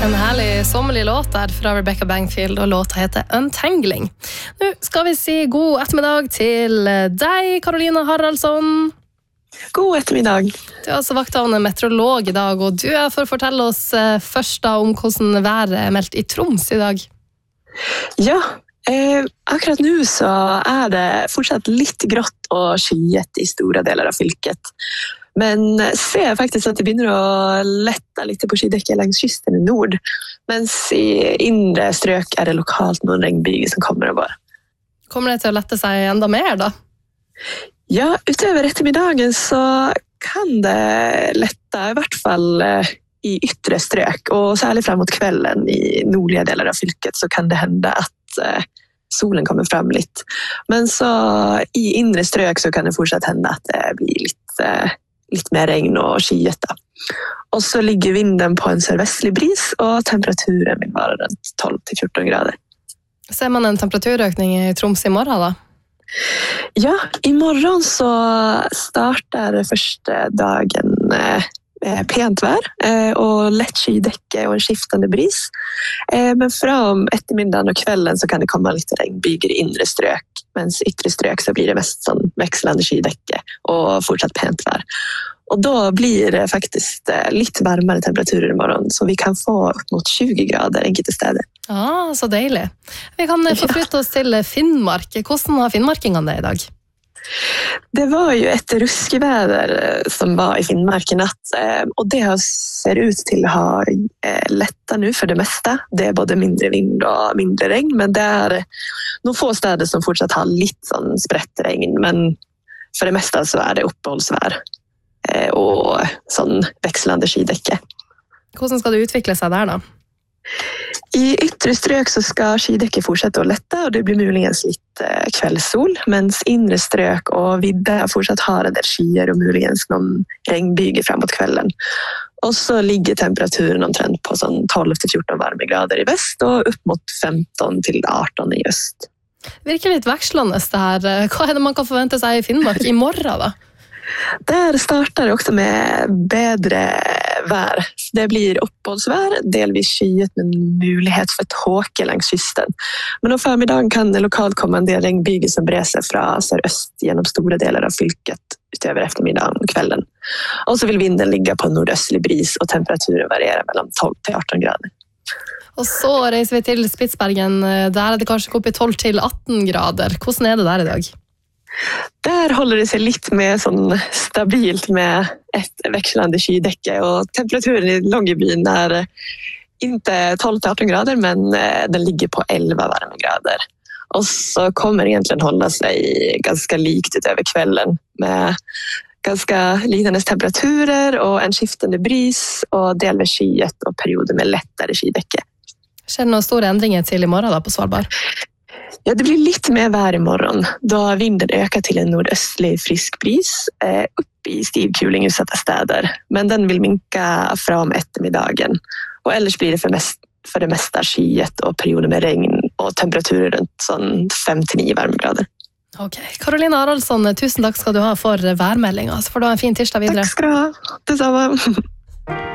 En härlig sommerlig låt där fra Rebecca Bangfield og låta heter Untangling. Nu ska vi si god ettermiddag til deg, Karolina Haraldsson. God ettermiddag. Du er altså vakthavende meteorolog i dag, og du er for å fortelle oss først da om hvordan været er meldt i Troms i dag. Ja, akkurat nu så er det fortsatt litt grått og skyet i store deler av fylket. Men ser faktisk at det begynner å lette litt på skydekket langs kysten i nord, mens i indre strøk er det lokalt noen regnbyger som kommer og går. Kommer det til å lette seg enda mer da? Ja, utover ettermiddagen så kan det lette, i hvert fall i ytre strøk, og særlig frem mot kvelden i nordlige deler av fylket så kan det hende at solen kommer frem litt. Men så i indre strøk så kan det fortsatt hende at det blir litt mer regn og skyet da. Og så ligger vinden på en sørvestlig bris, og temperaturen vil være rundt 12-14 grader. Ser man en temperaturøkning i Troms i morgen da? Ja, i morgen så starter første dagen pent vær og lett skydekke og en skiftende bris. Men fra om ettermiddagen og kvelden så kan det komme litt regnbyger i indre strøk, mens ytre strøk så blir det mest sånn vekslende skydekke og fortsatt pent vær. Og da blir det faktisk litt varmere temperaturer i morgen, så vi kan få opp mot 20 grader enkelte steder. Ah, så deilig. Vi kan forflytte oss til Finnmark. Hvordan har finnmarkingene det i dag? Det var jo et ruskevæder som var i Finnmark i natt, og det ser ut til å ha letta nå for det meste. Det er både mindre vind og mindre regn, men det er noen få steder som fortsatt har litt sånn spredt regn, men for det meste så er det oppholdsvær og sånn vekslende skydekke. Hvordan skal det utvikle seg der da? I ytre strøk så skal skydekket fortsette å lette, og det blir muligens litt kveldssol, mens indre strøk og vidde fortsatt har en del skyer og muligens noen regnbyger frem mot kvelden. Og så ligger temperaturen omtrent på sånn 12-14 varmegrader i vest og opp mot 15-18 i øst. Virker litt vekslende det her. Hva er det man kan forvente seg i Finnmark i morgen da? Der starter det også med bedre vær. Det blir oppholdsvær, delvis skyet med mulighet for tåke langs kysten. Men om formiddagen kan det lokalt komme en del regnbyger som brer seg fra sørøst gjennom store deler av fylket utover ettermiddagen og kvelden. Og så vil vinden ligge på nordøstlig bris, og temperaturen varierer mellom 12-18 grader. Og så reiser vi til Spitsbergen. Der er det kanskje opp i 12-18 grader. Hvordan er det der i dag? Der holder det seg litt mer sånn stabilt med et vekslende skydekke, og temperaturen i Longyearbyen er ikke 12-18 grader, men den ligger på 11 varmegrader. Og så kommer egentlig den holde seg ganske likt utover kvelden, med ganske liknende temperaturer og en skiftende bris, og delvis skyet og perioder med lettere skydekke. Skjer det noen store endringer til i morgen da på Svalbard? Ja, det blir litt mer vær i morgen, da vinden øker til en nordøstlig frisk bris opp i stiv kuling utsatte steder. Men den vil minke fra om ettermiddagen, og ellers blir det for det meste skyet og perioder med regn og temperaturer rundt sånn 5-9 varmegrader. Ok, Karolina Haraldsson, tusen takk skal du ha for værmeldingen. Så får du ha en fin tirsdag videre. Takk skal du ha. Det samme.